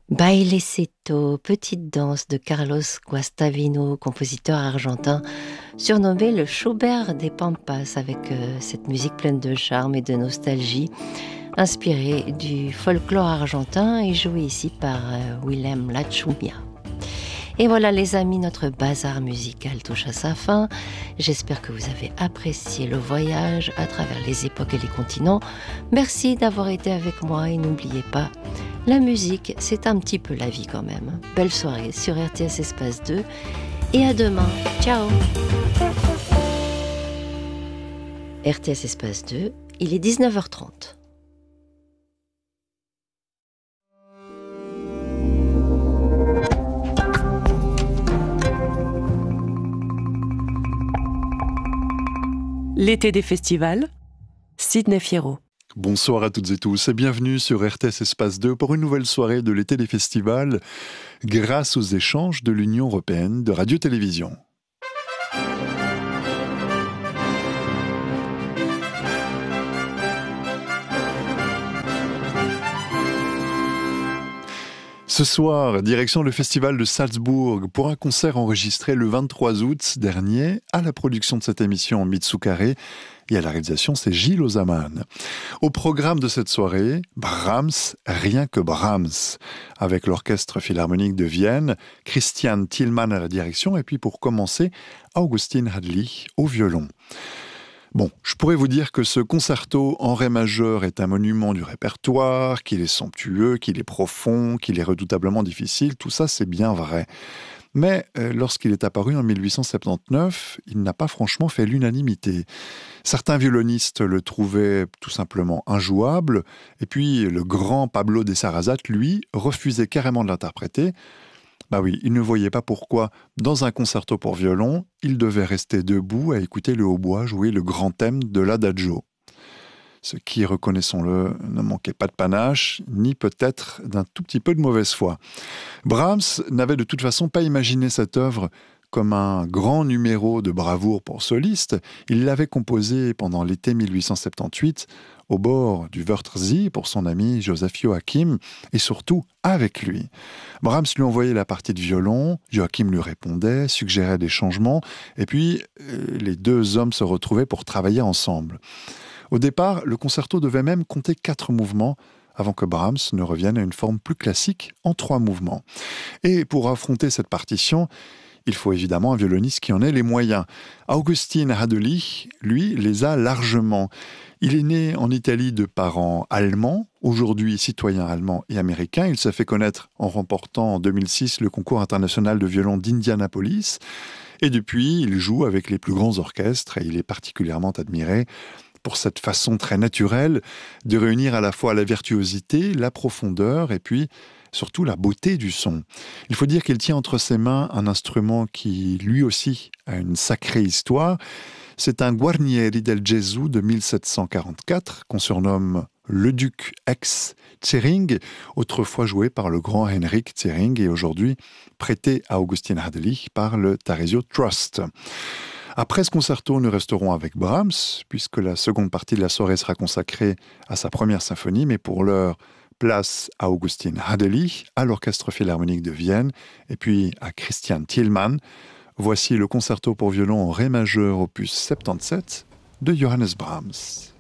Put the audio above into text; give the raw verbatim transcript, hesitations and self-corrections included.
Bailecito, petite danse de Carlos Guastavino, compositeur argentin, surnommé le Schubert des Pampas, avec euh, cette musique pleine de charme et de nostalgie, inspirée du folklore argentin et jouée ici par euh, Willem Lachumia. Et voilà les amis, notre bazar musical touche à sa fin. J'espère que vous avez apprécié le voyage à travers les époques et les continents. Merci d'avoir été avec moi et n'oubliez pas, la musique, c'est un petit peu la vie quand même. Belle soirée sur R T S Espace deux et à demain. Ciao. R T S Espace deux, il est dix-neuf heures trente. L'été des festivals, Sidney Fierro. Bonsoir à toutes et tous et bienvenue sur R T S Espace deux pour une nouvelle soirée de l'été des festivals grâce aux échanges de l'Union européenne de radio-télévision. Ce soir, direction le festival de Salzbourg pour un concert enregistré le vingt-trois août dernier. À la production de cette émission, Mitsukaré, et à la réalisation, c'est Gilles Ozaman. Au programme de cette soirée, Brahms, rien que Brahms, avec l'Orchestre Philharmonique de Vienne, Christian Thielmann à la direction, et puis pour commencer, Augustin Hadley au violon. Bon, je pourrais vous dire que ce concerto en ré majeur est un monument du répertoire, qu'il est somptueux, qu'il est profond, qu'il est redoutablement difficile, tout ça c'est bien vrai. Mais euh, lorsqu'il est apparu en mille huit cent soixante-dix-neuf, il n'a pas franchement fait l'unanimité. Certains violonistes le trouvaient tout simplement injouable, et puis le grand Pablo de Sarasate, lui, refusait carrément de l'interpréter. Bah oui, il ne voyait pas pourquoi, dans un concerto pour violon, il devait rester debout à écouter le hautbois jouer le grand thème de l'adagio. Ce qui, reconnaissons-le, ne manquait pas de panache, ni peut-être d'un tout petit peu de mauvaise foi. Brahms n'avait de toute façon pas imaginé cette œuvre comme un grand numéro de bravoure pour soliste. Il l'avait composé pendant l'été mille huit cent soixante-dix-huit au bord du Wörthersee pour son ami Joseph Joachim et surtout avec lui. Brahms lui envoyait la partie de violon, Joachim lui répondait, suggérait des changements et puis euh, les deux hommes se retrouvaient pour travailler ensemble. Au départ, le concerto devait même compter quatre mouvements avant que Brahms ne revienne à une forme plus classique en trois mouvements. Et pour affronter cette partition, il faut évidemment un violoniste qui en ait les moyens. Augustin Hadley, lui, les a largement. Il est né en Italie de parents allemands, aujourd'hui citoyen allemand et américain. Il s'est fait connaître en remportant en deux mille six le concours international de violon d'Indianapolis. Et depuis, il joue avec les plus grands orchestres et il est particulièrement admiré pour cette façon très naturelle de réunir à la fois la virtuosité, la profondeur et puis surtout la beauté du son. Il faut dire qu'il tient entre ses mains un instrument qui, lui aussi, a une sacrée histoire. C'est un Guarnieri del Gesù de mille sept cent quarante-quatre, qu'on surnomme le Duc ex Tsering, autrefois joué par le grand Henrik Tsering et aujourd'hui prêté à Augustin Hadley par le Tarisio Trust. Après ce concerto, nous resterons avec Brahms, puisque la seconde partie de la soirée sera consacrée à sa première symphonie, mais pour l'heure, place à Augustin Hadley, à l'Orchestre Philharmonique de Vienne, et puis à Christian Thielmann. Voici le concerto pour violon en ré majeur opus soixante-dix-sept de Johannes Brahms.